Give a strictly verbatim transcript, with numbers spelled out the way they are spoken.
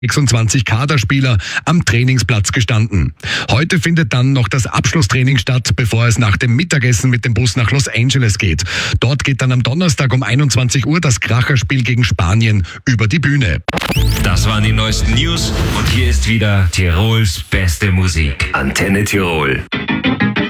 sechsundzwanzig Kaderspieler am Trainingsplatz gestanden. Heute findet dann noch das Abschlusstraining statt, bevor es nach dem Mittagessen mit dem Bus nach Los Angeles geht. Dort geht dann am Donnerstag um einundzwanzig Uhr das Kracherspiel gegen Spanien über die Bühne. Das waren die neuesten News und hier ist wieder Tirols beste Musik. Antenne Tirol.